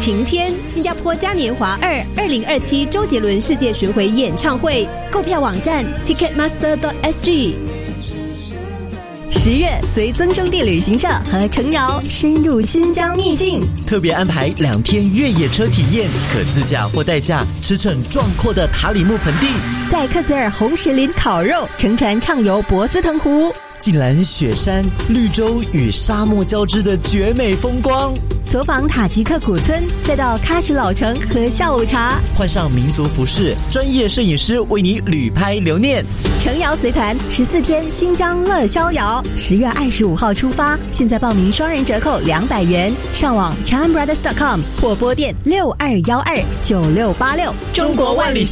晴天新加坡嘉年华2027周杰伦世界巡回演唱会，购票网站 ticketmaster.sg。 10月，随增生地旅行社和程瑶深入新疆秘境， 特别安排2天越野车体验，可自驾或代驾驰骋壮阔的塔里木盆地， 在克孜尔红石林烤肉，乘船畅游博斯腾湖， 近览雪山、绿洲与沙漠交织的绝美风光， 走访塔吉克古村，再到喀什老城喝下午茶， 换上民族服饰，专业摄影师为你旅拍留念。 程瑶随团14天新疆乐逍遥，10月25号出发，现在报名双人折扣200元，上网 charmbrothers.com 或拨电62129686。 中国万里行。